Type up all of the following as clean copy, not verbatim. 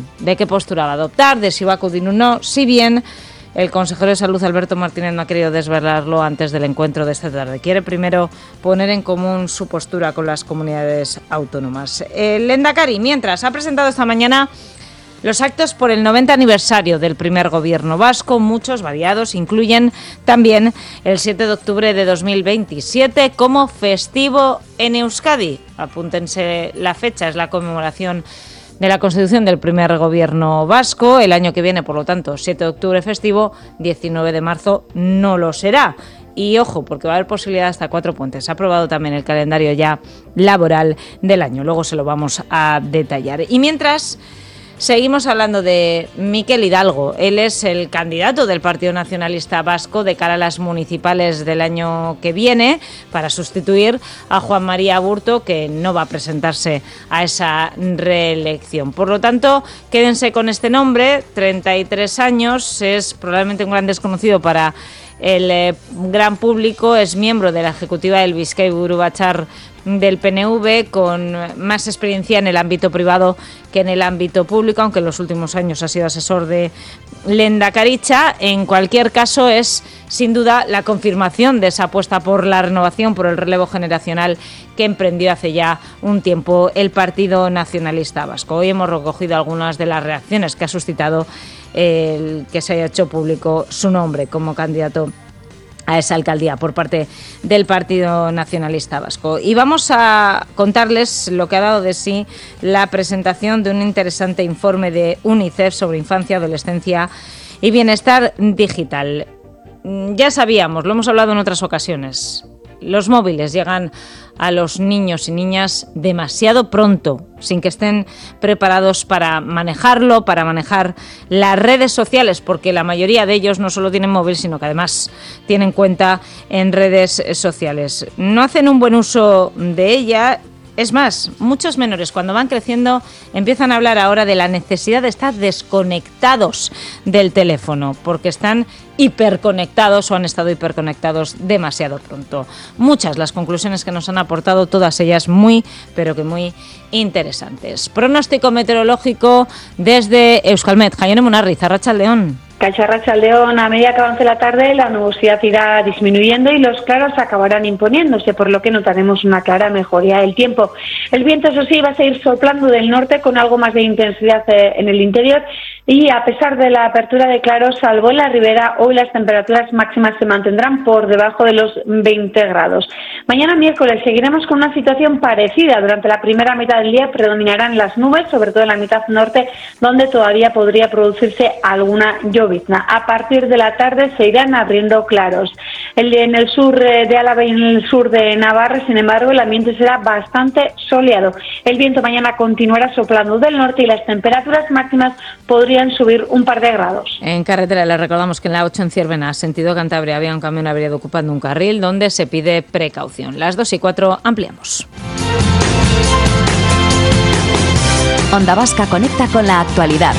de qué postura va a adoptar, de si va a acudir o no, si bien el consejero de Salud, Alberto Martínez, no ha querido desvelarlo antes del encuentro de esta tarde. Quiere primero poner en común su postura con las comunidades autónomas. El Lehendakari, mientras, ha presentado esta mañana los actos por el 90 aniversario del primer gobierno vasco, muchos variados, incluyen también el 7 de octubre de 2027 como festivo en Euskadi. Apúntense la fecha, es la conmemoración de la constitución del primer gobierno vasco. El año que viene, por lo tanto, 7 de octubre festivo, 19 de marzo no lo será. Y ojo, porque va a haber posibilidad hasta 4 puentes. Se ha aprobado también el calendario ya laboral del año. Luego se lo vamos a detallar. Y mientras, seguimos hablando de Miquel Hidalgo. Él es el candidato del Partido Nacionalista Vasco de cara a las municipales del año que viene para sustituir a Juan María Aburto, que no va a presentarse a esa reelección. Por lo tanto, quédense con este nombre, 33 años, es probablemente un gran desconocido para el gran público, es miembro de la ejecutiva del Bizkaiburu Batzar del PNV, con más experiencia en el ámbito privado que en el ámbito público, aunque en los últimos años ha sido asesor de Lehendakaritza. En cualquier caso, es sin duda la confirmación de esa apuesta por la renovación, por el relevo generacional que emprendió hace ya un tiempo el Partido Nacionalista Vasco. Hoy hemos recogido algunas de las reacciones que ha suscitado el que se haya hecho público su nombre como candidato a esa alcaldía por parte del Partido Nacionalista Vasco. Y vamos a contarles lo que ha dado de sí la presentación de un interesante informe de UNICEF sobre infancia, adolescencia y bienestar digital. Ya sabíamos, lo hemos hablado en otras ocasiones, los móviles llegan a los niños y niñas demasiado pronto, sin que estén preparados para manejarlo, para manejar las redes sociales, porque la mayoría de ellos no solo tienen móvil, sino que además tienen cuenta en redes sociales. No hacen un buen uso de ella. Es más, muchos menores cuando van creciendo empiezan a hablar ahora de la necesidad de estar desconectados del teléfono, porque están hiperconectados o han estado hiperconectados demasiado pronto. Muchas las conclusiones que nos han aportado, todas ellas muy, pero que muy interesantes. Pronóstico meteorológico desde Euskalmet. Jaione Munarriz, Arratsaldeon. Arratsaldeon, a medida que avance la tarde, la nubosidad irá disminuyendo y los claros acabarán imponiéndose, por lo que notaremos una clara mejoría del tiempo. El viento, eso sí, va a seguir soplando del norte con algo más de intensidad en el interior y a pesar de la apertura de claros, salvo en la ribera, hoy las temperaturas máximas se mantendrán por debajo de los 20 grados. Mañana miércoles seguiremos con una situación parecida. Durante la primera mitad del día predominarán las nubes, sobre todo en la mitad norte, donde todavía podría producirse alguna llovizna. A partir de la tarde se irán abriendo claros. En el sur de Álava y en el sur de Navarra, sin embargo, el ambiente será bastante soleado. El viento mañana continuará soplando del norte y las temperaturas máximas podrían subir un par de grados. En carretera les recordamos que en la 8 en Ciervena, sentido Cantabria, había un camión averiado ocupando un carril donde se pide precaución. Las 2:04 ampliamos. Onda Vasca conecta con la actualidad.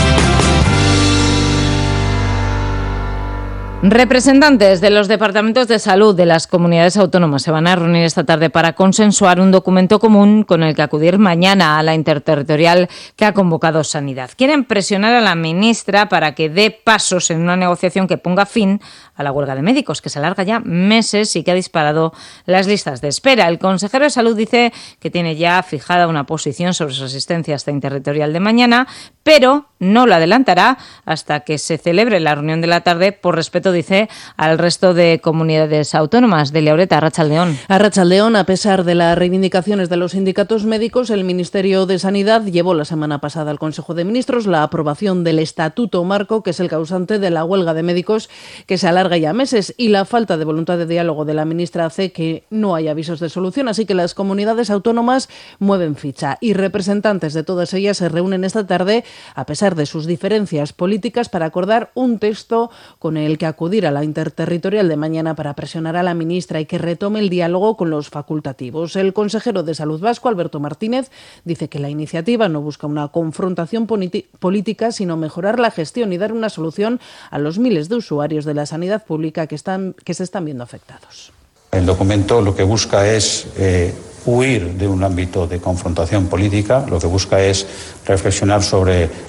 Representantes de los departamentos de salud de las comunidades autónomas se van a reunir esta tarde para consensuar un documento común con el que acudir mañana a la interterritorial que ha convocado Sanidad. Quieren presionar a la ministra para que dé pasos en una negociación que ponga fin a la huelga de médicos, que se alarga ya meses y que ha disparado las listas de espera. El consejero de Salud dice que tiene ya fijada una posición sobre su asistencia a esta interterritorial de mañana, pero no lo adelantará hasta que se celebre la reunión de la tarde por respeto, dice, al resto de comunidades autónomas. Delia Ureta, Arratsaldeon. Arratsaldeon, a pesar de las reivindicaciones de los sindicatos médicos, el Ministerio de Sanidad llevó la semana pasada al Consejo de Ministros la aprobación del Estatuto Marco, que es el causante de la huelga de médicos que se alarga ya meses, y la falta de voluntad de diálogo de la ministra hace que no haya avisos de solución, así que las comunidades autónomas mueven ficha y representantes de todas ellas se reúnen esta tarde, a pesar de sus diferencias políticas, para acordar un texto con el que acudir a la interterritorial de mañana para presionar a la ministra y que retome el diálogo con los facultativos. El consejero de Salud vasco, Alberto Martínez, dice que la iniciativa no busca una confrontación política, sino mejorar la gestión y dar una solución a los miles de usuarios de la sanidad pública que se están viendo afectados. El documento lo que busca es huir de un ámbito de confrontación política, lo que busca es reflexionar sobre